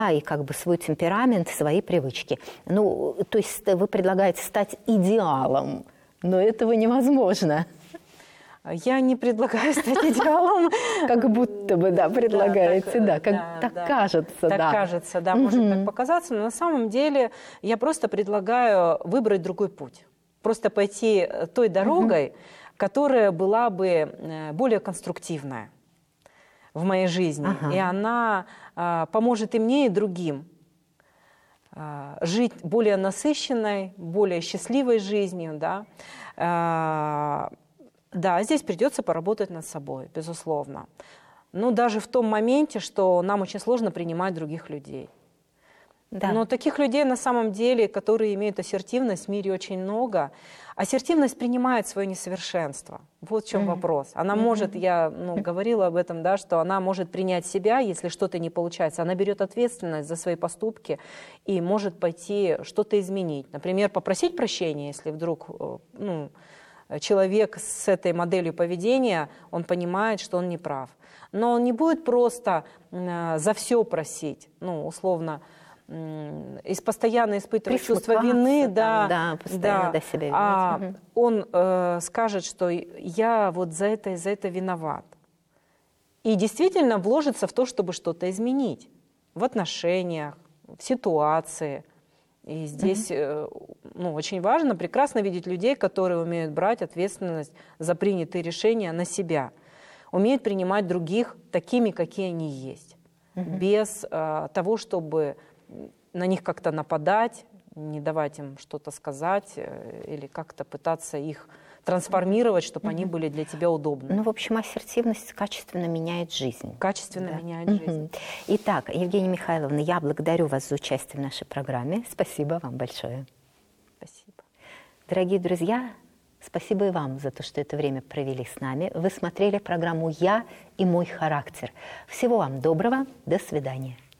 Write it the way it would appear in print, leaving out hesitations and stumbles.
и как бы свой темперамент, свои привычки. Ну, то есть вы предлагаете стать идеалом, но этого невозможно. Я не предлагаю стать идеалом. Как будто бы, да, предлагаете, да, так кажется, да. Так кажется, да, может так показаться, но на самом деле я просто предлагаю выбрать другой путь. Просто пойти той дорогой, которая была бы более конструктивная в моей жизни. И она поможет и мне, и другим жить более насыщенной, более счастливой жизнью, да. Да, здесь придется поработать над собой, безусловно. Но даже в том моменте, что нам очень сложно принимать других людей. Да. Но таких людей на самом деле, которые имеют ассертивность, в мире очень много. Ассертивность принимает свое несовершенство. Вот в чем вопрос. Она может, я говорила об этом, да, что она может принять себя, если что-то не получается. Она берет ответственность за свои поступки и может пойти что-то изменить. Например, попросить прощения, если вдруг... человек с этой моделью поведения, он понимает, что он не прав. Но он не будет просто за все просить, условно, постоянно испытывать чувство вины, постоянно до себя он скажет, что я вот за это виноват. И действительно вложится в то, чтобы что-то изменить в отношениях, в ситуации. И здесь очень важно, прекрасно видеть людей, которые умеют брать ответственность за принятые решения на себя, умеют принимать других такими, какие они есть, без того, чтобы на них как-то нападать, не давать им что-то сказать или как-то пытаться их трансформировать, чтобы они были для тебя удобны. Ну, в общем, ассертивность качественно меняет жизнь. Качественно меняет жизнь. Итак, Евгения Михайловна, я благодарю вас за участие в нашей программе. Спасибо вам большое. Спасибо. Дорогие друзья, спасибо и вам за то, что это время провели с нами. Вы смотрели программу «Я и мой характер». Всего вам доброго. До свидания.